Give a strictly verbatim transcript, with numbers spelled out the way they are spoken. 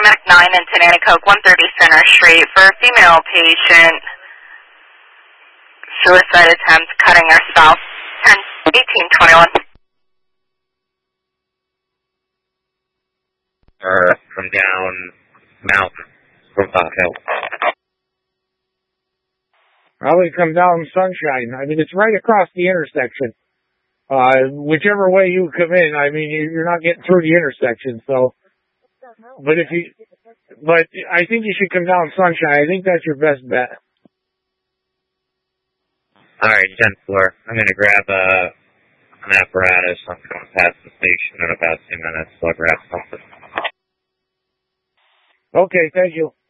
paramedic nine in Tenanicoke, one thirty Center Street for a female patient. Suicide attempt, cutting her south, ten eighteen twenty-one. Or from down mountain, from Fox Hill. Probably come down Sunshine. I mean, it's right across the intersection. Uh, whichever way you come in, I mean, you're not getting through the intersection, so. But if you, but I think you should come down Sunshine. I think that's your best bet. Alright, tenth floor. I'm gonna grab, uh, an apparatus. I'm going past the station in about two minutes, so I'll grab something. Okay, thank you.